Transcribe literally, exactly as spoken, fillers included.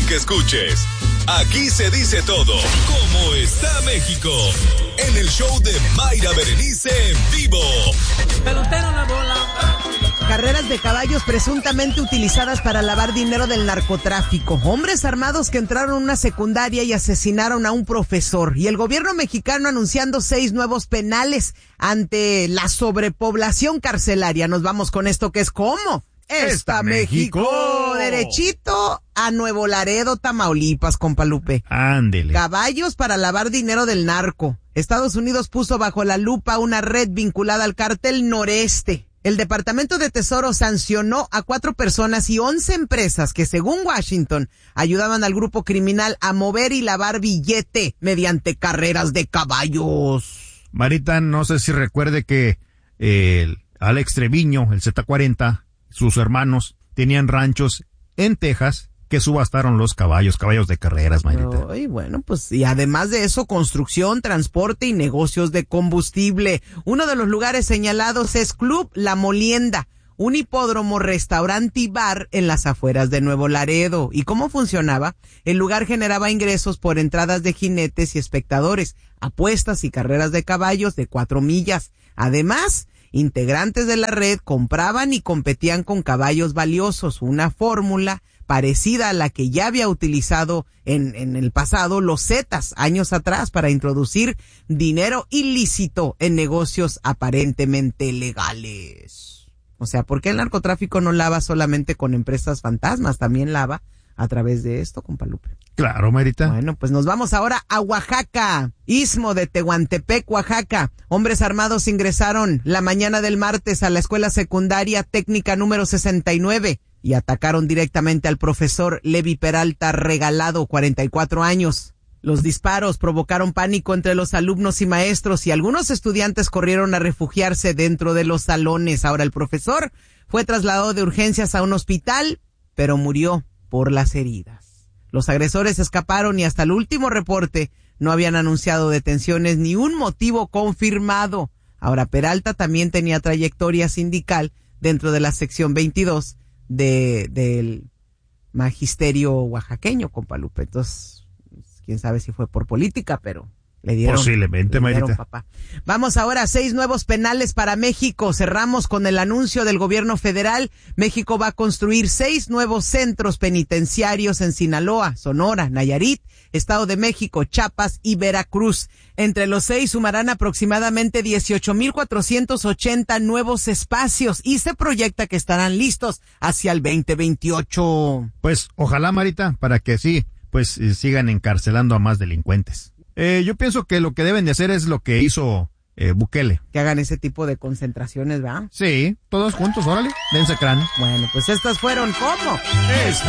que escuches. Aquí se dice todo. ¿Cómo está México? En el show de Mayra Berenice en vivo. Pelotero la bola. Carreras de caballos presuntamente utilizadas para lavar dinero del narcotráfico. Hombres armados que entraron a una secundaria y asesinaron a un profesor. Y el gobierno mexicano anunciando seis nuevos penales ante la sobrepoblación carcelaria. Nos vamos con esto que es ¿cómo? Está México. México. Derechito a Nuevo Laredo, Tamaulipas, compa Lupe. Ándele. Caballos para lavar dinero del narco. Estados Unidos puso bajo la lupa una red vinculada al cártel Noreste. El Departamento de Tesoro sancionó a cuatro personas y once empresas que, según Washington, ayudaban al grupo criminal a mover y lavar billete mediante carreras de caballos. Marita, no sé si recuerde que eh, Alex Treviño, el Z cuarenta, sus hermanos, tenían ranchos en Texas que subastaron los caballos, caballos de carreras, Marita. Ay, bueno, pues, y además de eso, construcción, transporte y negocios de combustible. Uno de los lugares señalados es Club La Molienda, un hipódromo, restaurante y bar en las afueras de Nuevo Laredo. ¿Y cómo funcionaba? El lugar generaba ingresos por entradas de jinetes y espectadores, apuestas y carreras de caballos de cuatro millas. Además, integrantes de la red compraban y competían con caballos valiosos, una fórmula parecida a la que ya había utilizado en, en el pasado los Zetas años atrás para introducir dinero ilícito en negocios aparentemente legales. O sea, ¿por qué el narcotráfico no lava solamente con empresas fantasmas? También lava a través de esto, compa Lupe. Claro, Marita. Bueno, pues nos vamos ahora a Oaxaca. Istmo de Tehuantepec, Oaxaca. Hombres armados ingresaron la mañana del martes a la escuela secundaria técnica número sesenta y nueve y atacaron directamente al profesor Levi Peralta Regalado, cuarenta y cuatro años. Los disparos provocaron pánico entre los alumnos y maestros y algunos estudiantes corrieron a refugiarse dentro de los salones. Ahora el profesor fue trasladado de urgencias a un hospital, pero murió por las heridas. Los agresores escaparon y hasta el último reporte no habían anunciado detenciones ni un motivo confirmado. Ahora Peralta también tenía trayectoria sindical dentro de la sección veintidós de del magisterio oaxaqueño, compa Lupe. Entonces, quién sabe si fue por política, pero le dieron. Posiblemente, le dieron, Marita. papá. Vamos ahora a seis nuevos penales para México. Cerramos con el anuncio del gobierno federal. México va a construir seis nuevos centros penitenciarios en Sinaloa, Sonora, Nayarit, Estado de México, Chiapas y Veracruz. Entre los seis sumarán aproximadamente dieciocho mil cuatrocientos ochenta nuevos espacios y se proyecta que estarán listos hacia el veinte veintiocho. Pues ojalá, Marita, para que sí, pues eh, sigan encarcelando a más delincuentes. Eh, yo pienso que lo que deben de hacer es lo que hizo eh, Bukele. Que hagan ese tipo de concentraciones, ¿verdad? Sí, todos juntos, órale, dense crán. Bueno, pues estas fueron ¿cómo? Está